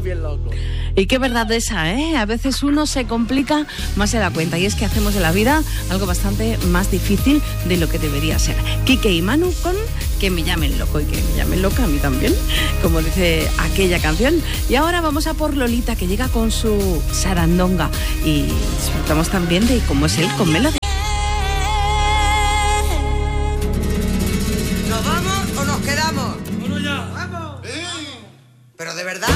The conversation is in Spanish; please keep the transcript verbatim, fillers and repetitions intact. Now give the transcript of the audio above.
bien loco. Y qué verdad esa, ¿eh? A veces uno se complica más de la cuenta y es que hacemos de la vida algo bastante más difícil de lo que debería ser. Quique y Manu con Que me llamen loco y que me llamen loca a mí también, como dice aquella canción. Y ahora vamos a por Lolita, que llega con su sarandonga y disfrutamos también de cómo es él con melodía. ¿Nos vamos o nos quedamos? Bueno, ya. ¡Vamos! ¿Pero de verdad?